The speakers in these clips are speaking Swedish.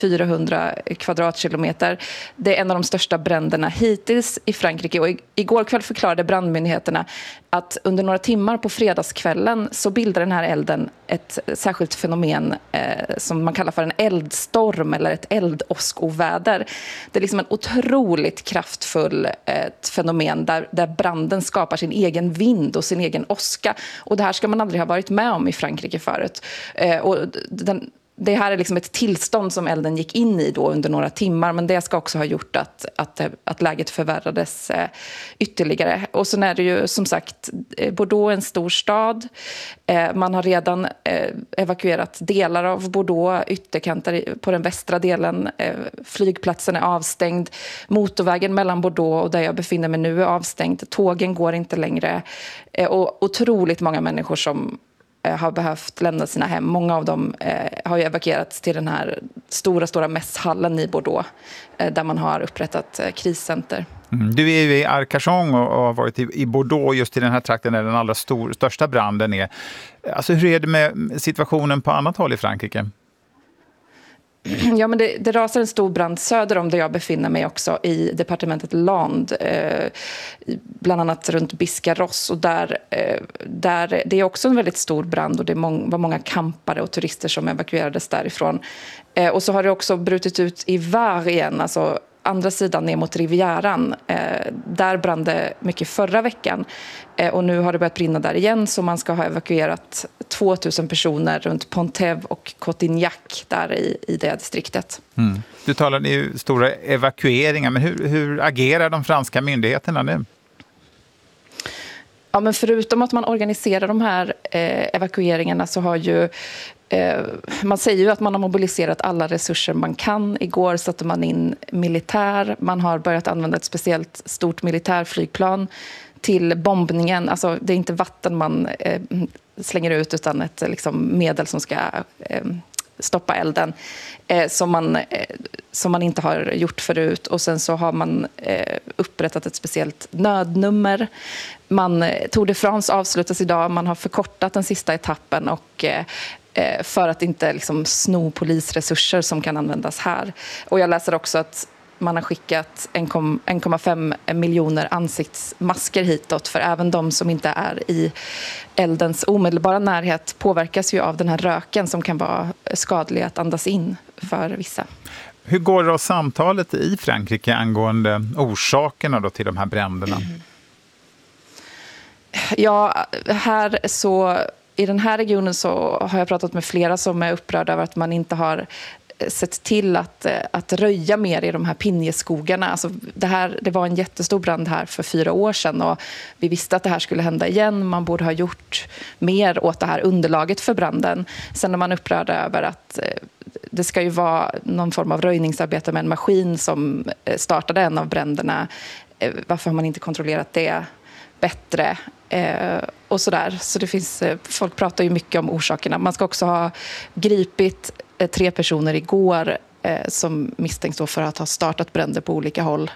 400 kvadratkilometer. Det är en av de största bränderna hittills i Frankrike. Och igår kväll förklarade brandmyndigheterna att under några timmar på fredagskvällen så bildar den här elden ett särskilt fenomen som man kallar för en eldstorm eller ett eldåskoväder. Det är liksom en otroligt kraftfull fenomen där branden skapar sin egen vind och sin egen åska. Och det här ska man aldrig ha varit med om i Frankrike förut. Och det här är liksom ett tillstånd som elden gick in i då under några timmar, men det ska också ha gjort att läget förvärrades ytterligare. Och sen är det ju som sagt Bordeaux en stor stad. Man har redan evakuerat delar av Bordeaux, ytterkanter på den västra delen. Flygplatsen är avstängd. Motorvägen mellan Bordeaux och där jag befinner mig nu är avstängd. Tågen går inte längre. Och otroligt många människor som har behövt lämna sina hem. Många av dem har ju evakuerats till den här stora mässhallen i Bordeaux där man har upprättat kriscenter. Du är ju i Arcachon och har varit i Bordeaux just i den här trakten där den allra största branden är. Alltså hur är det med situationen på annat håll i Frankrike? Ja, men det rasar en stor brand söder om där jag befinner mig också i departementet Land, bland annat runt Biscarrosse, och där det är också en väldigt stor brand och det var många campare och turister som evakuerades därifrån. Och så har det också brutit ut i Var igen, alltså andra sidan ner mot Rivieran. Där brann det mycket förra veckan. Och nu har det börjat brinna där igen, så man ska ha evakuerat 2000 personer runt Pontev och Cotignac där i det distriktet. Du talade ju stora evakueringar, men hur agerar de franska myndigheterna nu? Ja, men förutom att man organiserar de här evakueringarna så har ju man säger ju att man har mobiliserat alla resurser man kan. Igår satte man in militär. Man har börjat använda ett speciellt stort militärflygplan till bombningen. Alltså det är inte vatten man slänger ut utan ett liksom medel som ska stoppa elden som man inte har gjort förut. Och sen så har man upprättat ett speciellt nödnummer. Tour de France avslutas idag. Man har förkortat den sista etappen och för att inte liksom sno polisresurser som kan användas här. Och jag läser också att man har skickat 1,5 miljoner ansiktsmasker hitåt, för även de som inte är i eldens omedelbara närhet påverkas ju av den här röken som kan vara skadlig att andas in för vissa. Hur går då samtalet i Frankrike angående orsakerna då till de här bränderna? Ja, i den här regionen så har jag pratat med flera som är upprörda över att man inte har sett till att röja mer i de här pinjeskogarna. Alltså det var en jättestor brand här för 4 år sedan och vi visste att det här skulle hända igen. Man borde ha gjort mer åt det här underlaget för branden. Sen är man upprörda över att det ska ju vara någon form av röjningsarbete med en maskin som startade en av bränderna. Varför har man inte kontrollerat det bättre? Och sådär. Så det finns, folk pratar ju mycket om orsakerna. Man ska också ha gripit 3 personer igår som misstänks då för att ha startat bränder på olika håll.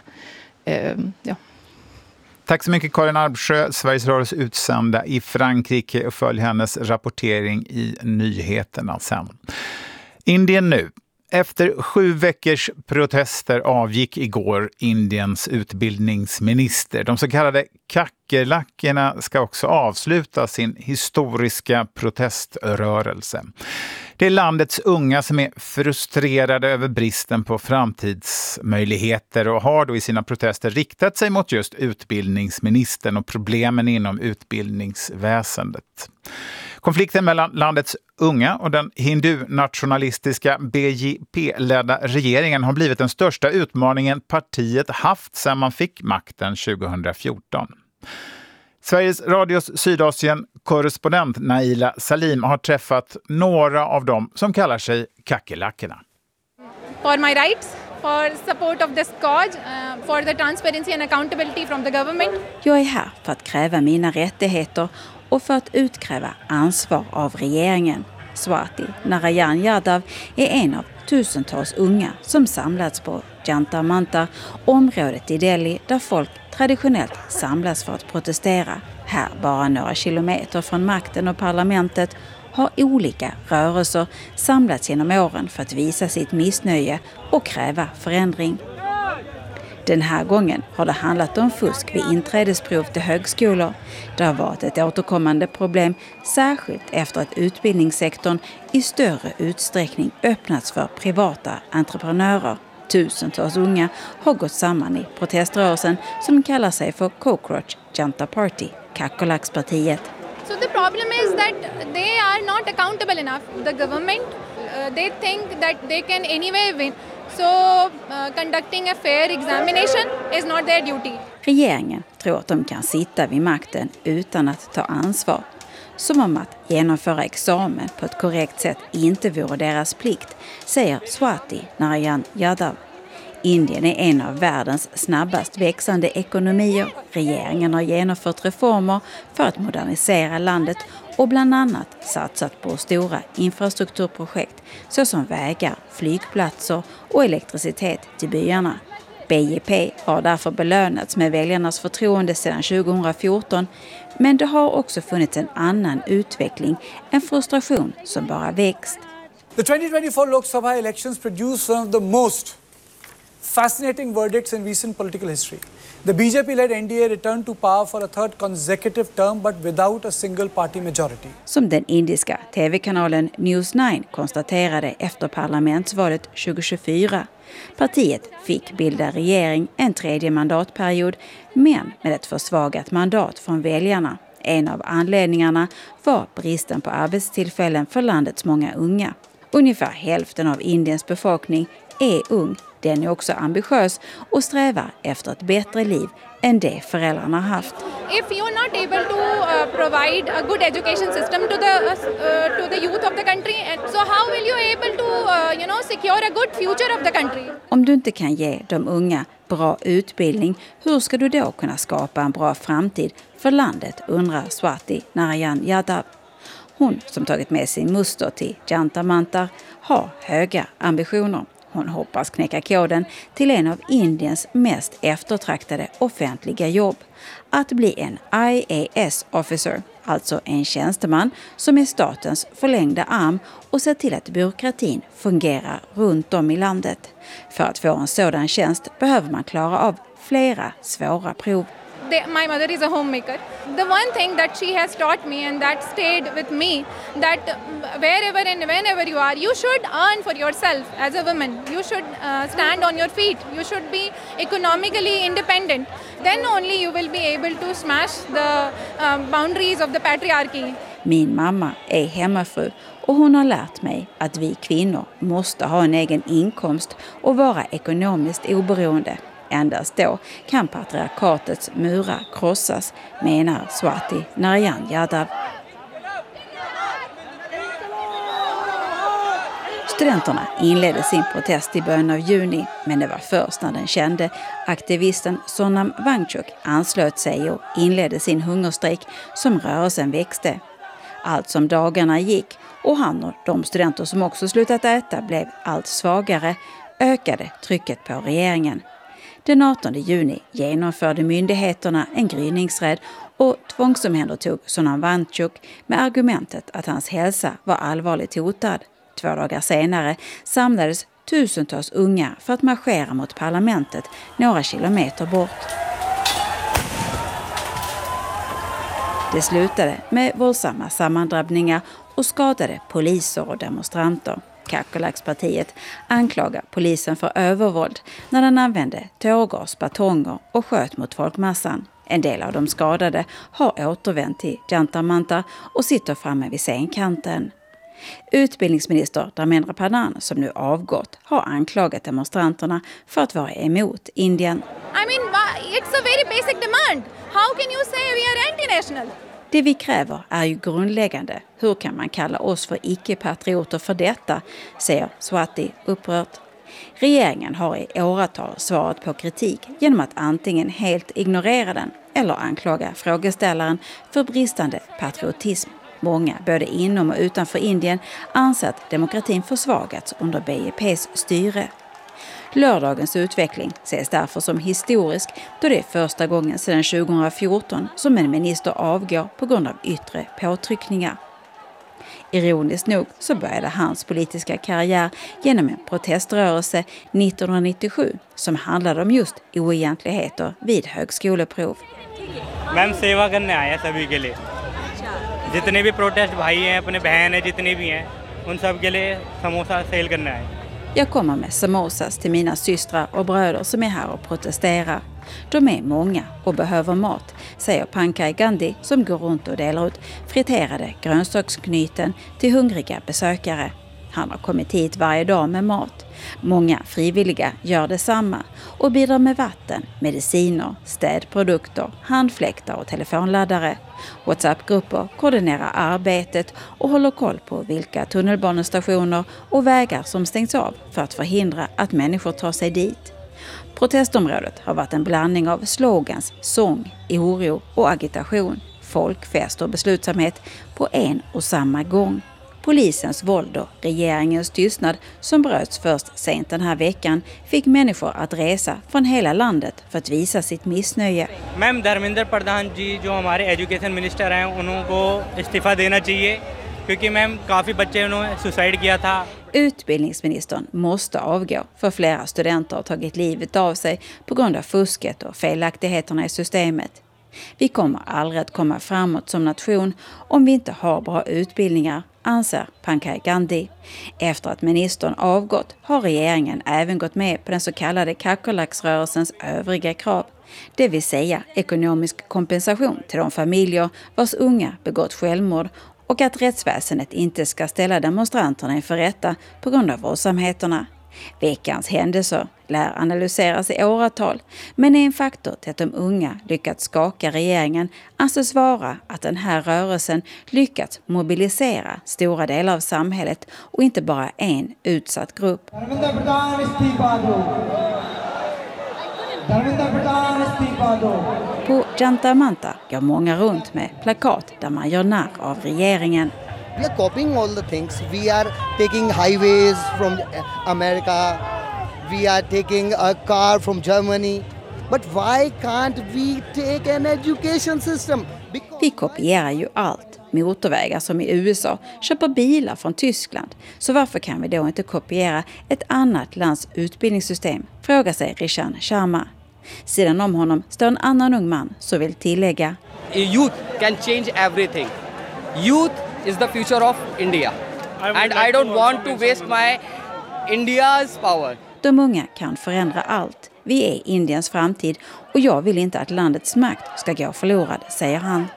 Ja. Tack så mycket Karin Arbsjö, Sveriges Radios utsända i Frankrike, och följ hennes rapportering i nyheterna sen. Indien nu. Efter 7 veckors protester avgick igår Indiens utbildningsminister. De så kallade kackerlackorna ska också avsluta sin historiska proteströrelse. Det är landets unga som är frustrerade över bristen på framtidsmöjligheter och har då i sina protester riktat sig mot just utbildningsministern och problemen inom utbildningsväsendet. Konflikten mellan landets unga och den hindu-nationalistiska BJP-ledda regeringen har blivit den största utmaningen partiet haft sedan man fick makten 2014. Sveriges Radios Sydasien-korrespondent Naila Salim har träffat några av dem som kallar sig kackerlackorna. For my rights, for support of this cause, for the transparency and accountability from the government. Jag är här för att kräva mina rättigheter och för att utkräva ansvar av regeringen. Swati Narayan Yadav är en av tusentals unga som samlats på Jantar Mantar, området i Delhi där folk traditionellt samlas för att protestera. Här, bara några kilometer från makten och parlamentet, har olika rörelser samlats genom åren för att visa sitt missnöje och kräva förändring. Den här gången har det handlat om fusk vid inträdesprov till högskolor. Det har varit ett återkommande problem, särskilt efter att utbildningssektorn i större utsträckning öppnats för privata entreprenörer. Tusentals unga har gått samman i proteströrelsen som kallar sig för Cockroach Janta Party, kackerlackspartiet. So the problem is that they are not accountable enough. The government, they think that they can anyway win. So conducting a fair examination is not their duty. Regeringen tror att de kan sitta vid makten utan att ta ansvar. Som om att genomföra examen på ett korrekt sätt inte vore deras plikt, säger Swati Narayan Yadav. Indien är en av världens snabbast växande ekonomier. Regeringen har genomfört reformer för att modernisera landet och bland annat satsat på stora infrastrukturprojekt såsom vägar, flygplatser och elektricitet till byarna. BJP har därför belönats med väljarnas förtroende sedan 2014, men det har också funnits en annan utveckling, en frustration som bara växt. The 2024 Lok Sabha elections produced one of the most fascinating verdicts in recent political history. The BJP-led NDA returned to power for a third consecutive term but without a single party majority. Som den indiska tv-kanalen News 9 konstaterade efter parlamentsvalet 2024. Partiet fick bilda regering en tredje mandatperiod, men med ett försvagat mandat från väljarna. En av anledningarna var bristen på arbetstillfällen för landets många unga. Ungefär hälften av Indiens befolkning är ung. Den är också ambitiös och strävar efter ett bättre liv än det föräldrarna haft. If you are not able to provide a good education system to the youth of the country, so how will you able to secure a good future of the country? Om du inte kan ge de unga bra utbildning, hur ska du då kunna skapa en bra framtid för landet, undrar Swati Narayan Yadav. Hon som tagit med sin muster till Janta Mantar har höga ambitioner. Hon hoppas knäcka koden till en av Indiens mest eftertraktade offentliga jobb. Att bli en IAS-officer, alltså en tjänsteman som är statens förlängda arm och ser till att byråkratin fungerar runt om i landet. För att få en sådan tjänst behöver man klara av flera svåra prov. My mother is a homemaker. The one thing that she has taught me and that stayed with me, that wherever and whenever you are, you should earn for yourself as a woman. You should stand on your feet. You should be economically independent. Then only you will be able to smash the boundaries of the patriarchy. Min mamma är hemmafru och hon har lärt mig att vi kvinnor måste ha en egen inkomst och vara ekonomiskt oberoende. Endast då kan patriarkatets murar krossas, menar Swati Narayan Yadav. Studenterna inledde sin protest i början av juni, men det var först när den kände aktivisten Sonam Wangchuk anslöt sig och inledde sin hungerstrejk som rörelsen växte. Allt som dagarna gick och han och de studenter som också slutat äta blev allt svagare, ökade trycket på regeringen. Den 18 juni genomförde myndigheterna en gryningsräd och tvångsomhändertog Sonam Wangchuk med argumentet att hans hälsa var allvarligt hotad. 2 dagar senare samlades tusentals unga för att marschera mot parlamentet några kilometer bort. Det slutade med våldsamma sammandrabbningar och skadade poliser och demonstranter. Kackerlackspartiet anklagar polisen för övervåld när den använde tårgas, batonger och sköt mot folkmassan. En del av de skadade har återvänt till Janta Mantar och sitter framme vid scenkanten. Utbildningsminister Dharmendra Pradhan, som nu avgått, har anklagat demonstranterna för att vara emot Indien. I mean, it's a very basic demand. How can you say we are anti-national? Det vi kräver är ju grundläggande. Hur kan man kalla oss för icke-patrioter för detta, säger Swati upprört. Regeringen har i åratal svarat på kritik genom att antingen helt ignorera den eller anklaga frågeställaren för bristande patriotism. Många, både inom och utanför Indien, anser att demokratin försvagats under BJPs styre. Lördagens utveckling ses därför som historisk, då det är första gången sedan 2014 som en minister avgår på grund av yttre påtryckningar. Ironiskt nog så började hans politiska karriär genom en proteströrelse 1997 som handlade om just oegentligheter vid högskoleprov. Ma'am सेवा करने आए हैं सभी के लिए जितने भी प्रोटेस्ट भाई हैं अपने बहन हैं जितने भी हैं उन सब के लिए समोसा सेल करने आए. Jag kommer med samosas till mina systrar och bröder som är här och protesterar. De är många och behöver mat, säger Pankaj Gandhi som går runt och delar ut friterade grönsaksknyten till hungriga besökare. Han har kommit hit varje dag med mat. Många frivilliga gör detsamma och bidrar med vatten, mediciner, städprodukter, handfläktar och telefonladdare. WhatsApp-grupper koordinerar arbetet och håller koll på vilka tunnelbanestationer och vägar som stängs av för att förhindra att människor tar sig dit. Protestområdet har varit en blandning av slogans, sång, oro och agitation, folkfest och beslutsamhet på en och samma gång. Polisens våld och regeringens tystnad som bröts först sent den här veckan fick människor att resa från hela landet för att visa sitt missnöje. Ma'am Dharmendra प्रधान जी जो हमारे education minister हैं उनको इस्तीफा देना चाहिए क्योंकि मैम काफ़ी बच्चे उन्होंने सुसाइड किया था. Utbildningsministern måste avgå för flera studenter har tagit livet av sig på grund av fusket och felaktigheterna i systemet. Vi kommer aldrig att komma framåt som nation om vi inte har bra utbildningar, anser Pankaj Gandhi. Efter att ministern avgått har regeringen även gått med på den så kallade kackerlacksrörelsens övriga krav. Det vill säga ekonomisk kompensation till de familjer vars unga begått självmord och att rättsväsendet inte ska ställa demonstranterna inför rätta på grund av våldsamheterna. Veckans händelser lär analyseras i åratal, men är en faktor till att de unga lyckats skaka regeringen anses vara att den här rörelsen lyckats mobilisera stora delar av samhället och inte bara en utsatt grupp. På Janta Manta går många runt med plakat där man gör narr av regeringen. We are copying all the things. We are taking highways from America. We are taking a car from Germany. But why can't we take an education system? Vi kopierar ju allt. Motorvägar som i USA köper bilar från Tyskland. Så varför kan vi då inte kopiera ett annat lands utbildningssystem? Frågar sig Rishan Sharma. Sidan om honom står en annan ung man som vill tillägga: Youth can change everything. Youth is the future of India. And I don't want to waste my India's power. De unga kan förändra allt. Vi är Indiens framtid och jag vill inte att landets makt ska gå förlorad, säger han.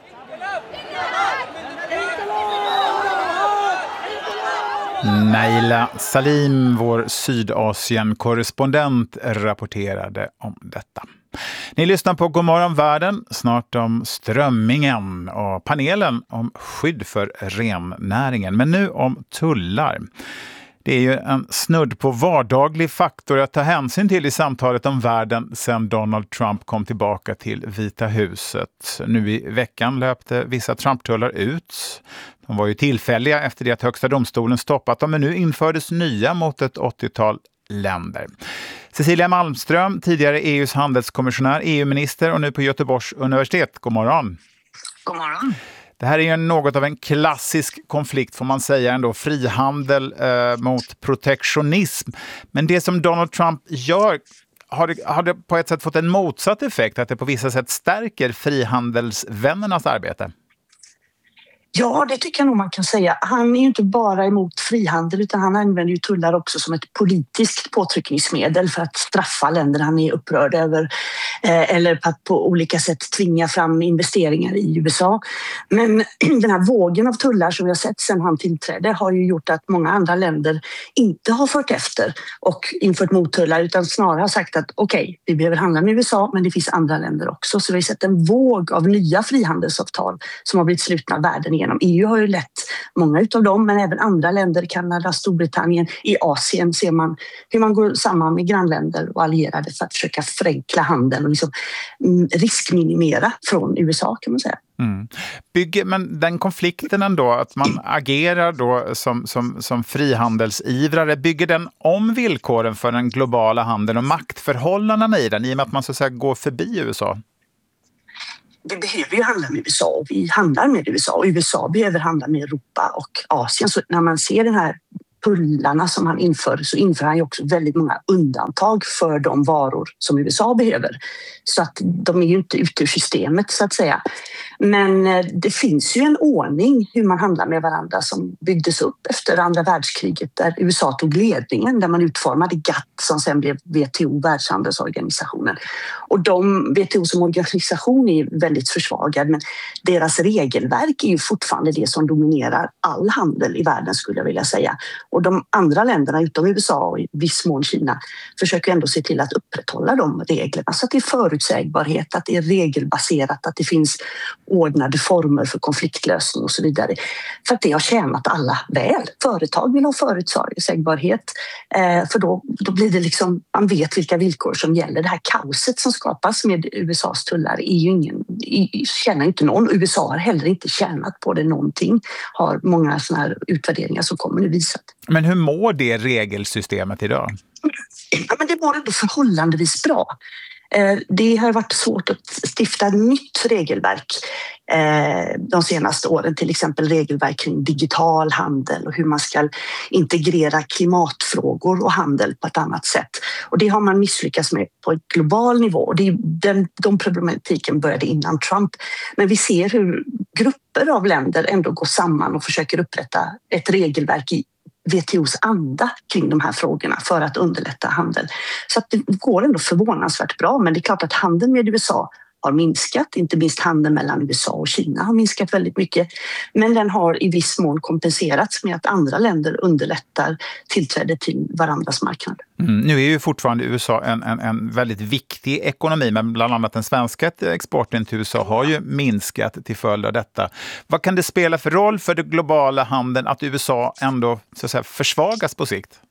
Naila Salim, vår Sydasien-korrespondent, rapporterade om detta. Ni lyssnar på Godmorgon Världen, snart om strömmingen och panelen om skydd för rennäringen. Men nu om tullar. Det är ju en snudd på vardaglig faktor att ta hänsyn till i samtalet om världen sedan Donald Trump kom tillbaka till Vita huset. Nu i veckan löpte vissa Trump-tullar ut. De var ju tillfälliga efter det att högsta domstolen stoppat dem, men nu infördes nya mot ett 80-tal länder. Cecilia Malmström, tidigare EUs handelskommissionär, EU-minister och nu på Göteborgs universitet. God morgon. God morgon. Det här är ju något av en klassisk konflikt, får man säga ändå, frihandel mot protektionism. Men det som Donald Trump gör, har det på ett sätt fått en motsatt effekt, att det på vissa sätt stärker frihandelsvännernas arbete? Ja, det tycker jag nog man kan säga. Han är ju inte bara emot frihandel utan han använder ju tullar också som ett politiskt påtryckningsmedel för att straffa länder han är upprörd över eller att på olika sätt tvinga fram investeringar i USA. Men den här vågen av tullar som vi har sett sedan han tillträdde har ju gjort att många andra länder inte har fört efter och infört mottullar utan snarare har sagt att okej, vi behöver handla med USA men det finns andra länder också. Så vi har sett en våg av nya frihandelsavtal som har blivit slutna världen igenom. EU har ju lett många utav dem, men även andra länder, Kanada, Storbritannien, i Asien ser man hur man går samman med grannländer och allierade för att försöka förenkla handeln och liksom riskminimera från USA, kan man säga. Men den konflikten ändå, att man agerar då som frihandelsivrare, bygger den om villkoren för den globala handeln och maktförhållandena i den, i och med att man så att säga går förbi USA? vi behöver ju handla med USA och vi handlar med USA och USA behöver handla med Europa och Asien. Så när man ser den här tullarna som han inför så inför han ju också väldigt många undantag för de varor som USA behöver. Så att de är ju inte ute ur systemet så att säga. Men det finns ju en ordning hur man handlar med varandra som byggdes upp efter andra världskriget där USA tog ledningen, där man utformade GATT som sen blev WTO, Världshandelsorganisationen. Och WTO som organisation är väldigt försvagad men deras regelverk är ju fortfarande det som dominerar all handel i världen skulle jag vilja säga. Och de andra länderna utom USA och i viss mån Kina försöker ändå se till att upprätthålla de reglerna så att det är förutsägbarhet, att det är regelbaserat, att det finns ordnade former för konfliktlösning och så vidare. För att det har tjänat alla väl. Företag vill ha förutsägbarhet för då blir det liksom, man vet vilka villkor som gäller. Det här kaoset som skapas med USAs tullar är ju tjänar inte någon. USA har heller inte tjänat på det någonting. Har många sådana här utvärderingar som kommer nu visat. Men hur mår det regelsystemet idag? Ja, men det mår ändå förhållandevis bra. Det har varit svårt att stifta ett nytt regelverk de senaste åren, till exempel regelverk kring digital handel och hur man ska integrera klimatfrågor och handel på ett annat sätt. Och det har man misslyckats med på en global nivå. De problematiken började innan Trump. Men vi ser hur grupper av länder ändå går samman och försöker upprätta ett regelverk i WTOs anda kring de här frågorna för att underlätta handel. Så att det går ändå förvånansvärt bra, men det är klart att handeln med USA har minskat, inte minst handeln mellan USA och Kina har minskat väldigt mycket, men den har i viss mån kompenserats med att andra länder underlättar tillträde till varandras marknader. Nu är ju fortfarande USA en väldigt viktig ekonomi, men bland annat den svenska exporten till USA har ju minskat till följd av detta. Vad kan det spela för roll för den globala handeln att USA ändå så att säga försvagas på sikt?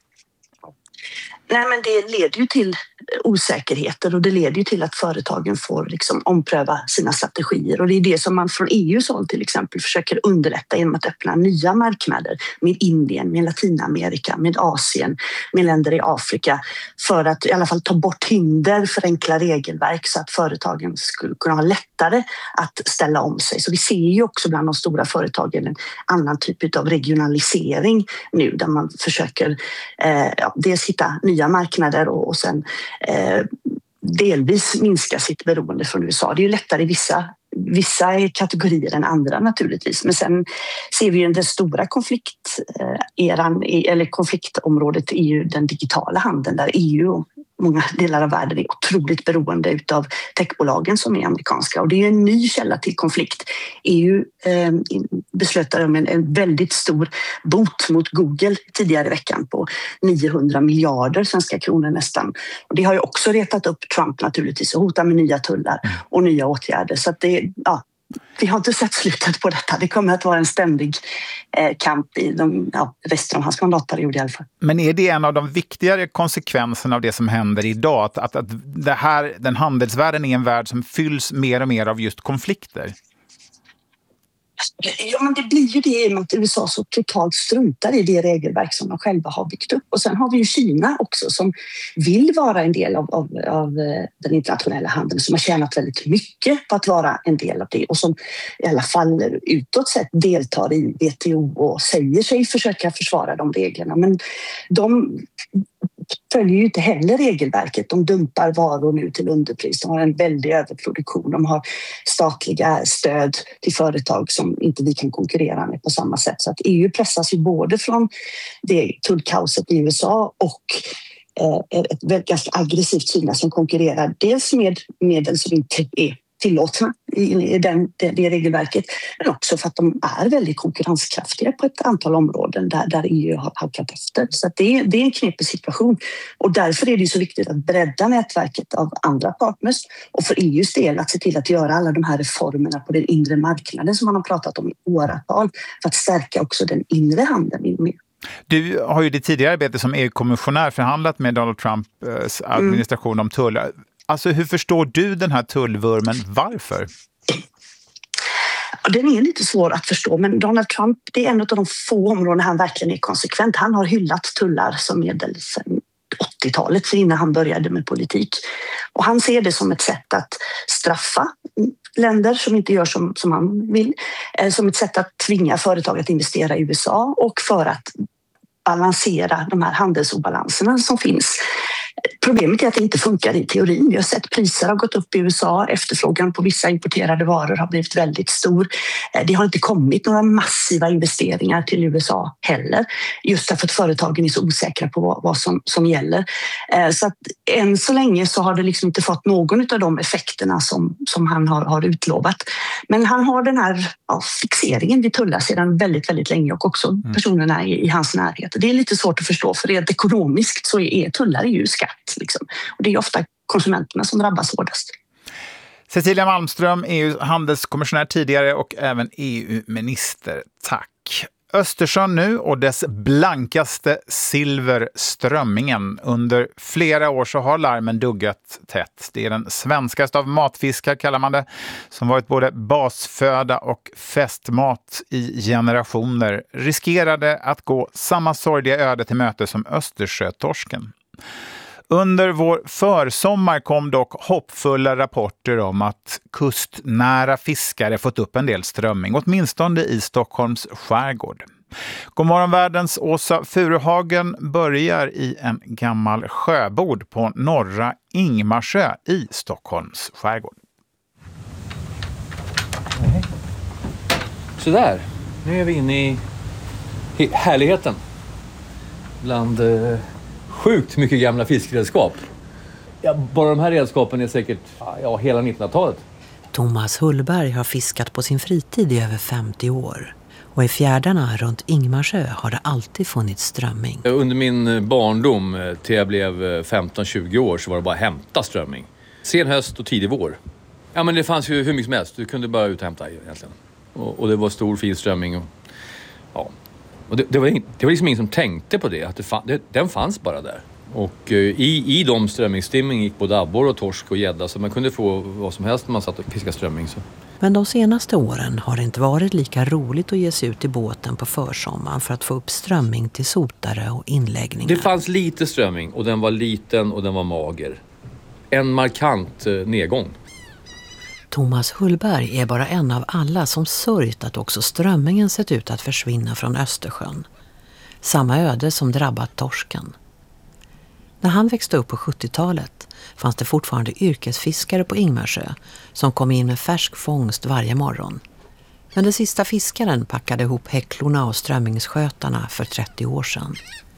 Nej, men det leder ju till osäkerheter och det leder ju till att företagen får liksom ompröva sina strategier. Och det är det som man från EUs håll till exempel försöker underlätta genom att öppna nya marknader med Indien, med Latinamerika, med Asien, med länder i Afrika för att i alla fall ta bort hinder, förenkla regelverk så att företagen skulle kunna ha lättare att ställa om sig. Så vi ser ju också bland de stora företagen en annan typ av regionalisering nu där man försöker dels hitta nya marknader och sen delvis minska sitt beroende från USA. Det är ju lättare i vissa kategorier än andra naturligtvis. Men sen ser vi ju den stora konfliktområdet är ju den digitala handeln där EU och många delar av världen är otroligt beroende utav techbolagen som är amerikanska. Och det är ju en ny källa till konflikt. EU beslutade om en väldigt stor bot mot Google tidigare i veckan på 900 miljarder svenska kronor nästan. Och det har ju också retat upp Trump naturligtvis och hotar med nya tullar och nya åtgärder. Så att vi har inte sett slutet på detta. Det kommer att vara en ständig kamp i resten av hans mandatperiod i alla fall. Men är det en av de viktigare konsekvenserna av det som händer idag? Att den handelsvärlden är en värld som fylls mer och mer av just konflikter? Ja, men det blir ju det i och med att USA så totalt struntar i det regelverk som de själva har byggt upp. Och sen har vi ju Kina också som vill vara en del av den internationella handeln, som har tjänat väldigt mycket på att vara en del av det och som i alla fall utåt sett deltar i WTO och säger sig försöka försvara de reglerna. Men de följer ju inte heller regelverket. De dumpar varor nu till underpris. De har en väldig överproduktion. De har statliga stöd till företag som inte vi kan konkurrera med på samma sätt. Så att EU pressas ju både från det tullkaoset i USA och ett ganska aggressivt Kina som konkurrerar dels med medel som inte är tillåtna i det regelverket, men också för att de är väldigt konkurrenskraftiga på ett antal områden där EU har halkat efter. Så att det är en knepig situation och därför är det så viktigt att bredda nätverket av andra partners och för EUs del att se till att göra alla de här reformerna på den inre marknaden som man har pratat om i åratal för att stärka också den inre handeln inom EU. Du har ju det tidigare arbetet som EU-kommissionär förhandlat med Donald Trumps administration om tullar. Alltså hur förstår du den här tullvurmen? Varför? Den är lite svår att förstå, men Donald Trump, det är en av de få områden han verkligen är konsekvent. Han har hyllat tullar som medel sedan 80-talet, så innan han började med politik. Och han ser det som ett sätt att straffa länder som inte gör som han vill, som ett sätt att tvinga företag att investera i USA och för att balansera de här handelsobalanserna som finns. Problemet är att det inte funkar i teorin. Vi har sett priser har gått upp i USA, efterfrågan på vissa importerade varor har blivit väldigt stor. Det har inte kommit några massiva investeringar till USA heller, just därför att företagen är så osäkra på vad som gäller. Så att än så länge så har det liksom inte fått någon av de effekterna som han har utlovat. Men han har den här fixeringen vid tullar sedan väldigt, väldigt länge och också personerna i hans närhet. Det är lite svårt att förstå, för rent ekonomiskt så är tullar ju skatt. Liksom. Och det är ofta konsumenterna som drabbas hårdast. Cecilia Malmström, EU-handelskommissionär tidigare och även EU-minister. Tack. Östersjön nu och dess blankaste silver, strömmingen. Under flera år så har larmen duggat tätt. Det är den svenskaste av matfiskar, kallar man det, som varit både basföda och festmat i generationer. Riskerade att gå samma sorgliga öde till möte som Östersjötorsken. Under vår försommar kom dock hoppfulla rapporter om att kustnära fiskare fått upp en del strömming, åtminstone i Stockholms skärgård. Godmorgon världens Åsa Furuhagen börjar i en gammal sjöbord på norra Ingmarsö i Stockholms skärgård. Så där, nu är vi inne i härligheten bland sjukt mycket gamla fiskredskap. Ja, bara de här redskapen är säkert hela 1900-talet. Thomas Hullberg har fiskat på sin fritid i över 50 år. Och i fjärdarna runt Ingmarsö har det alltid funnits strömming. Under min barndom till jag blev 15-20 år så var det bara hämta strömming. Sen höst och tidig vår. Ja, men det fanns ju hur mycket som helst. Du kunde bara uthämta egentligen. Och det var stor fin strömming. Och det var liksom ingen som tänkte på det. Att den fanns bara där. Och i de strömmingsstimming gick både abborre och torsk och gädda. Så man kunde få vad som helst när man satt och fiskade strömming. Så. Men de senaste åren har det inte varit lika roligt att ge sig ut i båten på försommaren för att få upp strömming till sotare och inläggningar. Det fanns lite strömming och den var liten och den var mager. En markant nedgång. Thomas Hullberg är bara en av alla som sörjt att också strömmingen sett ut att försvinna från Östersjön. Samma öde som drabbat torsken. När han växte upp på 70-talet fanns det fortfarande yrkesfiskare på Ingmarsö som kom in med färsk fångst varje morgon. Men den sista fiskaren packade ihop häcklorna och strömmingsskötarna för 30 år sedan.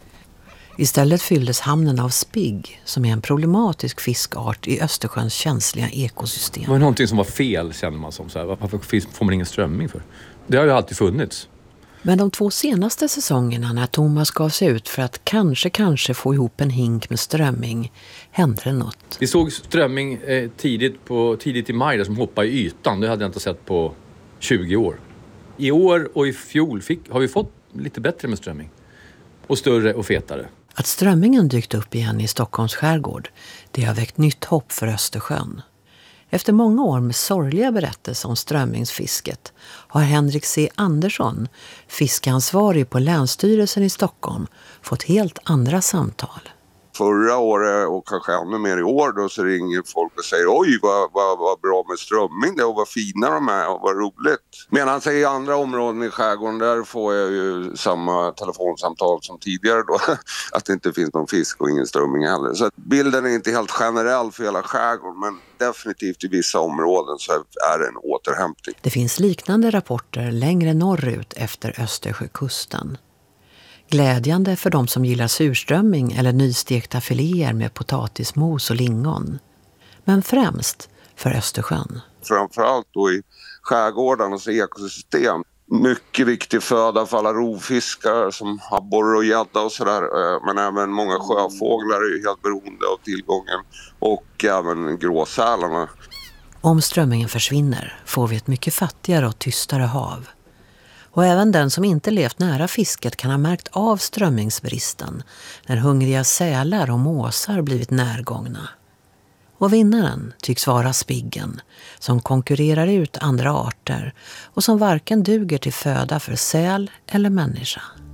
Istället fylldes hamnen av spigg som är en problematisk fiskart i Östersjöns känsliga ekosystem. Det var någonting som var fel, känner man som. Så här, varför får man ingen strömming för? Det har ju alltid funnits. Men de 2 senaste säsongerna när Thomas gav sig ut för att kanske få ihop en hink med strömming hände det något. Vi såg strömming tidigt i maj där som hoppade i ytan. Det hade jag inte sett på 20 år. I år och i fjol har vi fått lite bättre med strömming. Och större och fetare. Att strömmingen dykt upp igen i Stockholms skärgård, det har väckt nytt hopp för Östersjön. Efter många år med sorgliga berättelser om strömmingsfisket har Henrik C. Andersson, fiskansvarig på Länsstyrelsen i Stockholm, fått helt andra samtal. Förra året och kanske ännu mer i år då så ringer folk och säger oj vad bra med strömming det och vad fina de är och vad roligt. Medan i andra områden i skärgården där får jag ju samma telefonsamtal som tidigare då att det inte finns någon fisk och ingen strömming heller. Så att bilden är inte helt generell för hela skärgården men definitivt i vissa områden så är det en återhämtning. Det finns liknande rapporter längre norrut efter Östersjökusten. Glädjande för de som gillar surströmming eller nystekta filéer med potatismos och lingon. Men främst för Östersjön. Framförallt då i skärgårdarnas ekosystem. Mycket viktig föda för alla rovfiskar som abborre och gädda och sådär. Men även många sjöfåglar är helt beroende av tillgången. Och även gråsälarna. Om strömmingen försvinner får vi ett mycket fattigare och tystare hav. Och även den som inte levt nära fisket kan ha märkt av strömmingsbristen när hungriga sälar och måsar blivit närgångna. Och vinnaren tycks vara spiggen som konkurrerar ut andra arter och som varken duger till föda för säl eller människa.